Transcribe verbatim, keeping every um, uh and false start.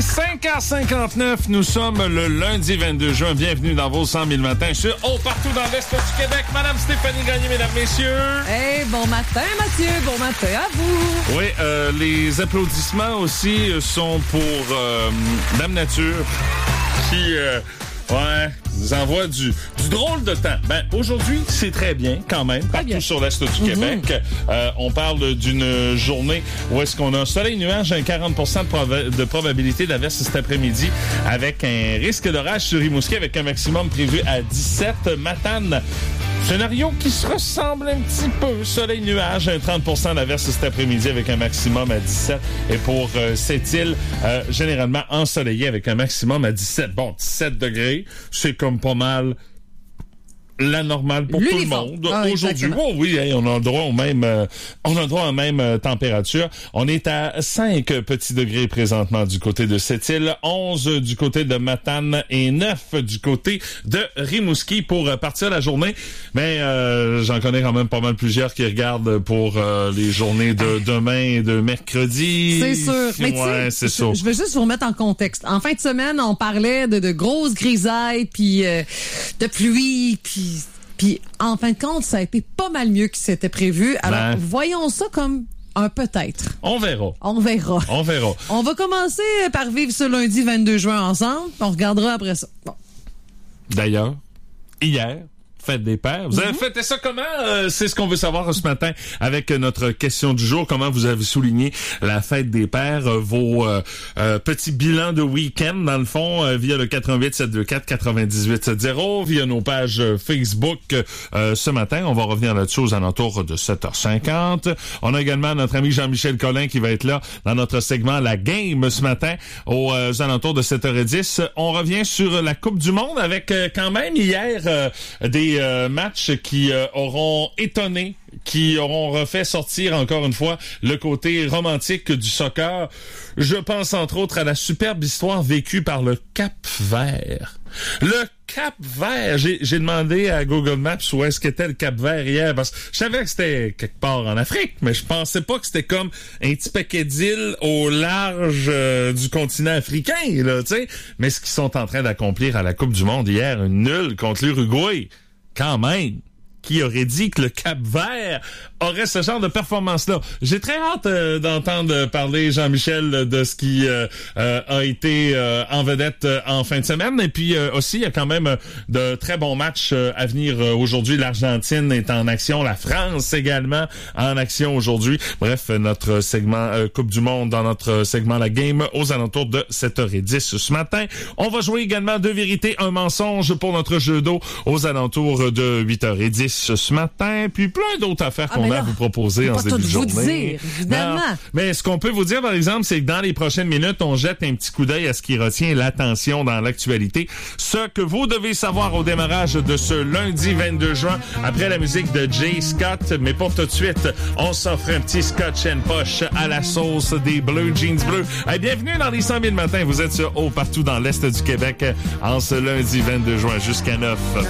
cinq heures cinquante-neuf, nous sommes le lundi vingt-deux juin. Bienvenue dans vos cent mille matins sur Oh, partout dans l'Est du Québec. Madame Stéphanie Gagné, mesdames, messieurs. Hey, bon matin, Mathieu. Bon matin à vous. Oui, euh, les applaudissements aussi sont pour euh, Dame Nature qui... Euh, Ouais, nous envoie du, du drôle de temps. Ben, aujourd'hui, c'est très bien, quand même, très partout bien. sur l'Est du Mm-hmm. Québec. Euh, on parle d'une journée où est-ce qu'on a un soleil nuage, un quarante pour cent de, proba- de probabilité d'averse cet après-midi, avec un risque d'orage sur Rimouski, avec un maximum prévu à dix-sept. Matane, scénario qui se ressemble un petit peu. Soleil-nuage, un trente pour cent d'averse cet après-midi avec un maximum à dix-sept. Et pour euh, cette île, euh, généralement ensoleillé avec un maximum à dix-sept. Bon, dix-sept degrés, c'est comme pas mal la normale pour L'uniforme. tout le monde. Ah, aujourd'hui, oh, oui, hey, on a le droit aux mêmes, euh, on a le droit aux mêmes euh, températures. On est à cinq petits degrés présentement du côté de cette île, onze du côté de Matane et neuf du côté de Rimouski pour euh, partir la journée. Mais euh, j'en connais quand même pas mal plusieurs qui regardent pour euh, les journées de demain et de mercredi. C'est sûr. Mais ouais, tu c'est sais, sûr. je veux juste vous remettre en contexte. En fin de semaine, on parlait de, de grosses grisailles, puis euh, de pluie, puis Puis, en fin de compte, ça a été pas mal mieux que c'était prévu. Alors, ben, voyons ça comme un peut-être. On verra. On verra. On verra. On va commencer par vivre ce lundi vingt-deux juin ensemble. On regardera après ça. Bon. D'ailleurs, hier, fête des pères. Vous avez mm-hmm. fêté ça comment? Euh, c'est ce qu'on veut savoir ce matin avec notre question du jour. Comment vous avez souligné la fête des pères? Euh, vos euh, euh, petits bilans de week-end, dans le fond, euh, via le quatre un huit sept deux quatre quatre-vingt-dix-huit soixante, via nos pages euh, Facebook euh, ce matin. On va revenir là-dessus aux alentours de sept heures cinquante. On a également notre ami Jean-Michel Collin qui va être là dans notre segment La Game ce matin aux, euh, aux alentours de sept heures dix. On revient sur la Coupe du Monde avec euh, quand même hier euh, des Euh, matchs qui euh, auront étonné, qui auront refait sortir encore une fois le côté romantique du soccer. Je pense entre autres à la superbe histoire vécue par le Cap-Vert. Le Cap-Vert, j'ai, j'ai demandé à Google Maps où est-ce qu'était le Cap-Vert hier, parce que je savais que c'était quelque part en Afrique, mais je pensais pas que c'était comme un petit paquet d'îles au large euh, du continent africain, là, tu sais. Mais ce qu'ils sont en train d'accomplir à la Coupe du Monde hier, une nulle contre l'Uruguay. Quand même, qui aurait dit que le Cap-Vert aurait ce genre de performance-là? J'ai très hâte euh, d'entendre parler, Jean-Michel, de ce qui euh, euh, a été euh, en vedette euh, en fin de semaine. Et puis euh, aussi, il y a quand même euh, de très bons matchs euh, à venir euh, aujourd'hui. L'Argentine est en action, la France également en action aujourd'hui. Bref, notre segment euh, Coupe du Monde dans notre segment La Game aux alentours de sept heures dix ce matin. On va jouer également Deux vérités, un mensonge pour notre jeu d'eau aux alentours de huit heures dix ce matin, puis plein d'autres affaires ah, qu'on a là, à vous proposer en ce début de journée. Vous dire, évidemment. Non, mais ce qu'on peut vous dire, par exemple, c'est que dans les prochaines minutes, on jette un petit coup d'œil à ce qui retient l'attention dans l'actualité. Ce que vous devez savoir au démarrage de ce lundi vingt-deux juin, après la musique de Jay Scott, mais pour tout de suite, on s'offre un petit Scotch and Posh à la sauce des Bleu Jeans Bleus. Hey, bienvenue dans les cent mille matins. Vous êtes sur haut partout dans l'Est du Québec en ce lundi vingt-deux juin jusqu'à neuf.